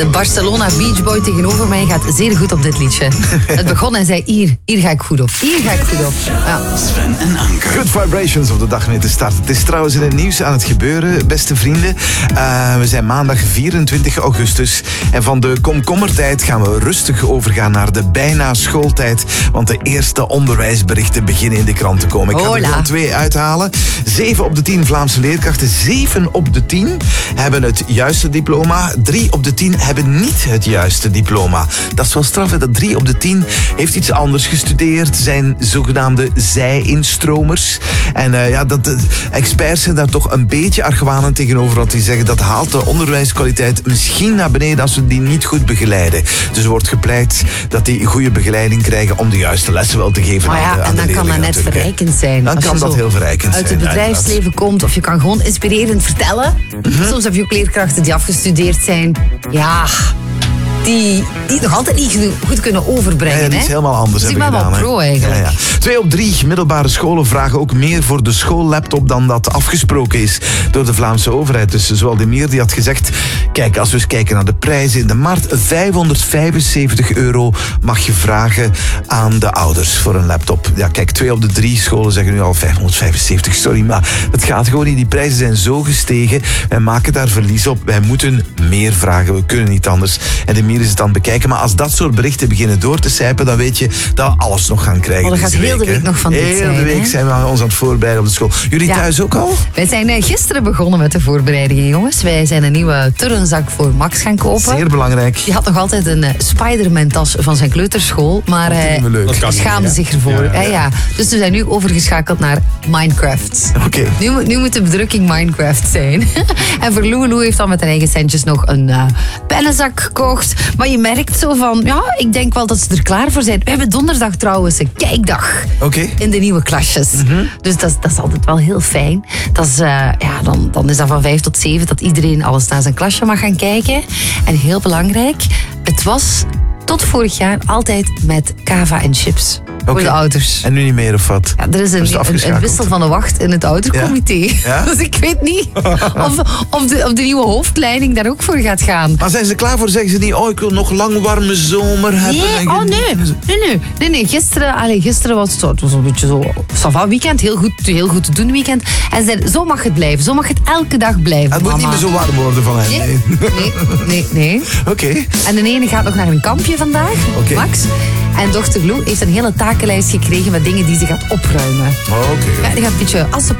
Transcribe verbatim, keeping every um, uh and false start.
De Barcelona Beach Boy tegenover mij gaat zeer goed op dit liedje. Het begon en zei, hier, hier ga ik goed op. Hier ga ik goed op. Ja. Sven en Anke. Good vibrations op de dag mee te starten. Het is trouwens in het nieuws aan het gebeuren, beste vrienden. Uh, we zijn maandag vierentwintig augustus. En van de komkommertijd gaan we rustig overgaan naar de bijna schooltijd. Want de eerste onderwijsberichten beginnen in de krant te komen. Ik ga er gewoon twee uithalen. Zeven op de tien Vlaamse leerkrachten, zeven op de tien hebben het juiste diploma. Drie op de tien hebben niet het juiste diploma. Dat is wel straf, hè? Dat drie op de tien heeft iets anders gestudeerd. Zijn zogenaamde zij-instromers. En uh, ja, dat, de experts zijn daar toch een beetje argwanend tegenover. Want die zeggen dat haalt de onderwijskwaliteit misschien naar beneden als we die niet goed begeleiden. Dus er wordt gepleit dat die goede begeleiding krijgen om de juiste lessen wel te geven. Maar ja, aan de, aan en dan de kan dat net natuurlijk. verrijkend zijn. Dan als kan je dat heel verrijkend uit zijn. het bedrijfsleven uiteraard. komt of je kan gewoon inspirerend vertellen. Mm-hmm. Soms heb je ook leerkrachten die afgestudeerd zijn. Ja, die, die nog altijd niet goed kunnen overbrengen. Ja, ja, die is hè? helemaal anders. Dus ik ben wel pro eigenlijk. Ja, ja. Twee op drie middelbare scholen vragen ook meer voor de schoollaptop dan dat afgesproken is door de Vlaamse overheid. Dus zowel de Mier die had gezegd, kijk, als we eens kijken naar de prijzen in de markt, vijfhonderdvijfenzeventig euro mag je vragen aan de ouders voor een laptop. Ja, kijk, twee op de drie scholen zeggen nu al vijfhonderdvijfenzeventig, sorry, maar het gaat gewoon niet. Die prijzen zijn zo gestegen, wij maken daar verlies op. Wij moeten meer vragen, we kunnen niet anders. En de Mier is het aan het bekijken, maar als dat soort berichten beginnen door te sijpen, dan weet je dat we alles nog gaan krijgen. Oh, dat gaat heel de week hè? nog van dit Heel zijn. de week hè? zijn we ons aan het voorbereiden op de school. Jullie Ja. thuis ook al? Wij zijn uh, gisteren begonnen met de voorbereidingen, jongens. Wij zijn een nieuwe turnzak voor Max gaan kopen. Zeer belangrijk. Die had nog altijd een uh, Spider-Man-tas van zijn kleuterschool, maar Dat hij vinden we leuk. uh, schaamde zich ervoor. Ja, ja. Ja. Dus we zijn nu overgeschakeld naar Minecraft. Oké. Okay. Nu, nu moet de bedrukking Minecraft zijn. En voor Lou, Lou heeft dan met haar eigen centjes nog een uh, pennenzak gekocht. Maar je merkt zo van, ja, ik denk wel dat ze er klaar voor zijn. We hebben donderdag trouwens een kijkdag. Okay. In de nieuwe klasjes. Mm-hmm. Dus dat, dat is altijd wel heel fijn. Dat is, uh, ja, dan, dan is dat van vijf tot zeven dat iedereen alles naar zijn klasje mag gaan kijken. En heel belangrijk, het was tot vorig jaar altijd met kava en chips. Okay. Voor de ouders. En nu niet meer of wat? Ja, er is een, een, een wissel van de wacht in het oudercomité. Ja? Ja? Dus ik weet niet of, of, de, of de nieuwe hoofdleiding daar ook voor gaat gaan. Maar zijn ze klaar voor? Zeggen ze niet, oh, ik wil nog lang warme zomer hebben? Nee, oh nee. Nee, nee. nee, nee. Gisteren, allez, gisteren was het, zo, het was een beetje zo... Sava weekend, heel goed, heel goed te doen weekend. En zeiden, zo mag het blijven. Zo mag het elke dag blijven, Het moet mama. niet meer zo warm worden van hen. Nee, nee, nee. nee. Oké. Okay. En de ene gaat nog naar een kampje vandaag, okay. Max. En dochter Lou heeft een hele takenlijst gekregen met dingen die ze gaat opruimen. Oh, okay. Ja, die gaat een beetje assen